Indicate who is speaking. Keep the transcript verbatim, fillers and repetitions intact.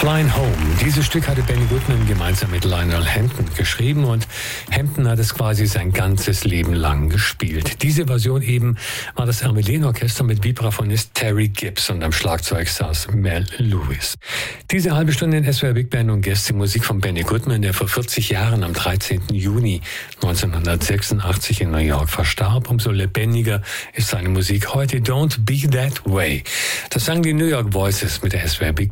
Speaker 1: Flying Home. Dieses Stück hatte Benny Goodman gemeinsam mit Lionel Hampton geschrieben und Hampton hat es quasi sein ganzes Leben lang gespielt. Diese Version eben war das Hermelin-Orchester mit Vibraphonist Terry Gibbs und am Schlagzeug saß Mel Lewis. Diese halbe Stunde in S W R Big Band und Gäste Musik von Benny Goodman, der vor vierzig Jahren am dreizehnten Juni neunzehnhundertsechsundachtzig in New York verstarb. Umso lebendiger ist seine Musik heute. Don't Be That Way. Das sang die New York Voices mit der S W R Big